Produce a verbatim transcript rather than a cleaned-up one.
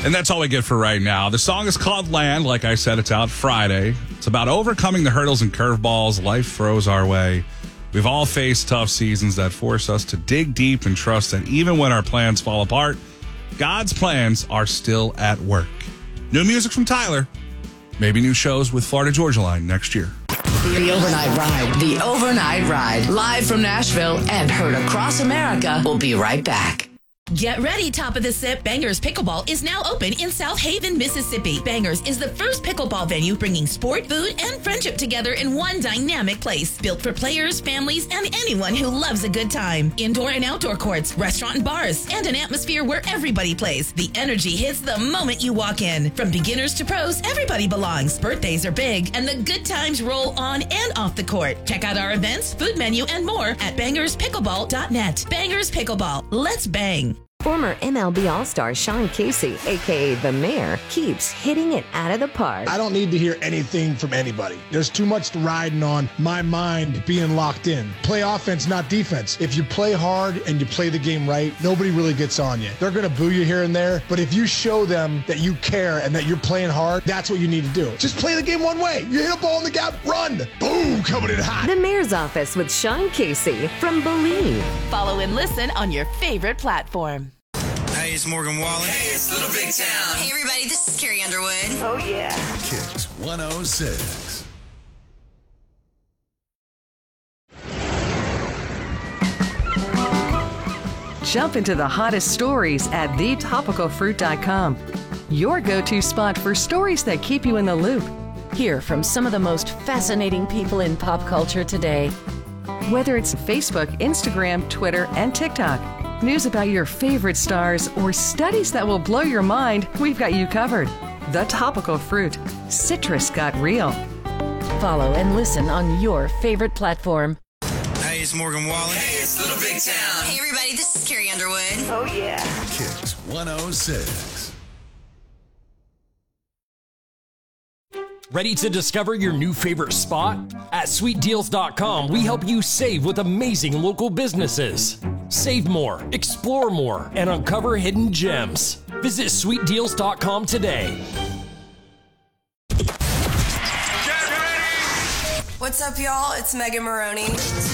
And that's all we get for right now. The song is called Land. Like I said, it's out Friday. It's about overcoming the hurdles and curveballs life throws our way. We've all faced tough seasons that force us to dig deep and trust that even when our plans fall apart, God's plans are still at work. New music from Tyler. Maybe new shows with Florida Georgia Line next year. The Overnight Ride. The Overnight Ride. Live from Nashville and heard across America. We'll be right back. Get ready, Top of the Sip. Bangers Pickleball is now open in South Haven, Mississippi. Bangers is the first pickleball venue bringing sport, food, and friendship together in one dynamic place. Built for players, families, and anyone who loves a good time. Indoor and outdoor courts, restaurant and bars, and an atmosphere where everybody plays. The energy hits the moment you walk in. From beginners to pros, everybody belongs. Birthdays are big, and the good times roll on and off the court. Check out our events, food menu, and more at bangers pickleball dot net. Bangers Pickleball. Let's bang. Former M L B All-Star Sean Casey, a k a. The Mayor, keeps hitting it out of the park. I don't need to hear anything from anybody. There's too much riding on my mind being locked in. Play offense, not defense. If you play hard and you play the game right, nobody really gets on you. They're going to boo you here and there, but if you show them that you care and that you're playing hard, that's what you need to do. Just play the game one way. You hit a ball in the gap, run. Boom, coming in hot. The Mayor's Office with Sean Casey from Believe. Follow and listen on your favorite platform. Hey, it's Morgan Wallen. Hey, it's Little Big Town. Hey, everybody, this is Carrie Underwood. Oh, yeah. Kicks one oh six. Jump into the hottest stories at the topical fruit dot com. Your go-to spot for stories that keep you in the loop. Hear from some of the most fascinating people in pop culture today. Whether it's Facebook, Instagram, Twitter, and TikTok. News about your favorite stars or studies that will blow your mind, we've got you covered. The Topical Fruit. Citrus got real. Follow and listen on your favorite platform. Hey, it's Morgan Wallen. Hey, it's Little Big Town. Hey, everybody, this is Carrie Underwood. Oh, yeah. Kicks one oh six. Ready to discover your new favorite spot? At sweet deals dot com, we help you save with amazing local businesses. Save more, explore more, and uncover hidden gems. Visit sweet deals dot com today. What's up, y'all? It's Megan Maroney.